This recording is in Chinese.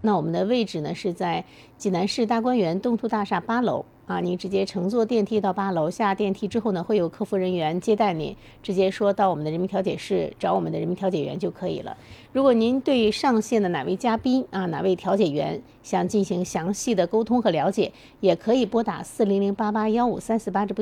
那我们的位置呢是在济南市大观园东图大厦8楼啊，你直接乘坐电梯到8楼，下电梯之后呢，会有客服人员接待你，直接说到我们的人民调解室找我们的人民调解员就可以了。如果您对上线的哪位嘉宾啊、哪位调解员想进行详细的沟通和了解，也可以拨打4008815348这部